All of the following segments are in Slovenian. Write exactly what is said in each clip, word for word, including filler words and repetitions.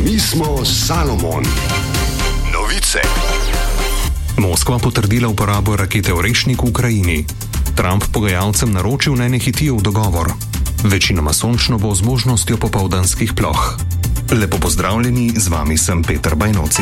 Mi smo Salomon. Novice. Moskva potrdila uporabo rakete Orešnik v Ukrajini. Trump pogajalcem naročil, naj ne hitijo v dogovor. Večinoma sončno bo z možnostjo popoldanskih ploh. Lepo pozdravljeni, z vami sem Peter Bajnoci.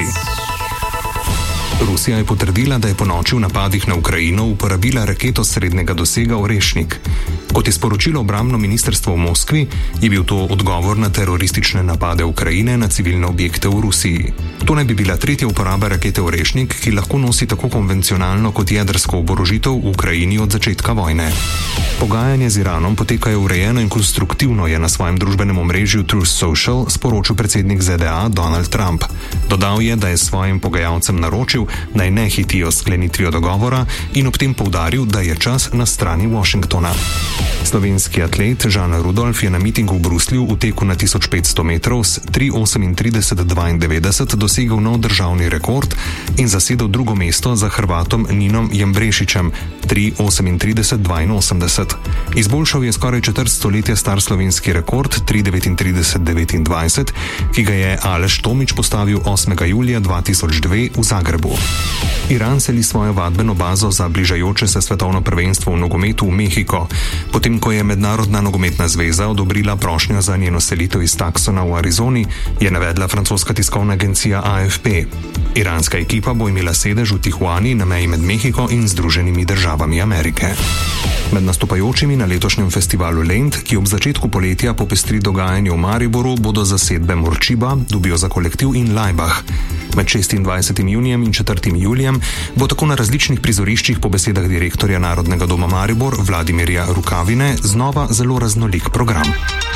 Rusija je potrdila, da je po noči v napadih na Ukrajino uporabila raketo srednjega dosega Orešnik. Kot je sporočilo obrambno ministrstvo v Moskvi, je bil to odgovor na teroristične napade Ukrajine na civilne objekte v Rusiji. To naj bi bila tretja uporaba rakete Orešnik, ki lahko nosi tako konvencionalno kot jedrsko oborožitev v Ukrajini od začetka vojne. Pogajanja z Iranom potekajo urejeno in konstruktivno, je na svojem družbenem omrežju Truth Social sporočil predsednik Z D A Donald Trump. Dodal je, da je svojim pogajalcem naročil, naj ne hitijo s sklenitvijo dogovora in ob tem poudaril, da je čas na strani Washingtona. Slovenski atlet Žan Rudolf je na mitingu v Bruslju v teku na tisoč petsto metrov s tri osemintrideset dvaindevetdeset dosegel nov državni rekord in zasedel drugo mesto za Hrvatom Ninom Jambrešićem tri osemintrideset dvainosemdeset. Izboljšal je skoraj četrt stoletja star slovenski rekord tri devetintrideset devetindvajset, ki ga je Aleš Tomič postavil osmega julija dva tisoč dve v Zagrebu. Iran seli svojo vadbeno bazo za bližajoče se svetovno prvenstvo v nogometu v Mehiko, potem ko je Mednarodna nogometna zveza odobrila prošnjo za njeno selitev iz Tucsona v Arizoni, je navedla francoska tiskovna agencija A F P. Iranska ekipa bo imela sedež v Tijuani na meji med Mehiko in Združenimi državami Amerike. Med nastopajočimi na letošnjem festivalu Lent, ki ob začetku poletja popestri dogajanje v Mariboru, bodo zasedbe Morčiba, Dubioza kolektiv in Laibach. Med šestindvajsetim junijem in četrtim julijem bo tako na različnih prizoriščih po besedah direktorja Narodnega doma Maribor Vladimirja Rukavine znova zelo raznolik program.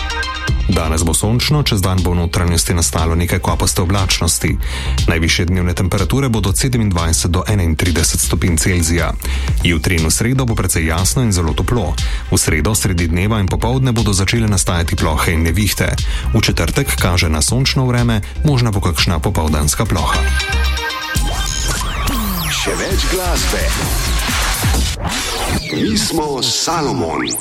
Danes bo sončno, čez dan bo v notranjosti nastalo nekaj kopaste oblačnosti. Najvišje dnevne temperature bodo od sedemindvajset do enaintrideset stopinj Celzija. Jutri in v sredo bo precej jasno in zelo toplo. V sredo, sredi dneva in popoldne bodo začele nastajati plohe in nevihte. V četrtek kaže na sončno vreme, možna bo kakšna popoldanska ploha. Še več glasbe. Mi smo Salomon.